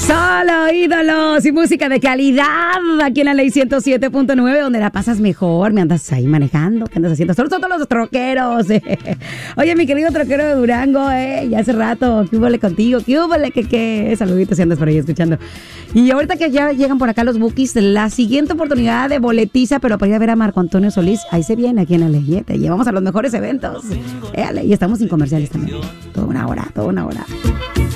Solo ídolos y música de calidad aquí en la Ley 107.9, donde la pasas mejor. Me andas ahí manejando, ¿qué andas haciendo? Solo son todos los troqueros. Oye, mi querido troquero de Durango, ya hace rato, ¿qué hubo contigo? ¿Qué hubo? ¿Qué? Saluditos si andas por ahí escuchando. Y ahorita que ya llegan por acá los bookies, la siguiente oportunidad de boletiza, pero para ir a ver a Marco Antonio Solís, ahí se viene aquí en la Ley. Te llevamos a los mejores eventos. Y estamos sin comerciales también. Toda una hora.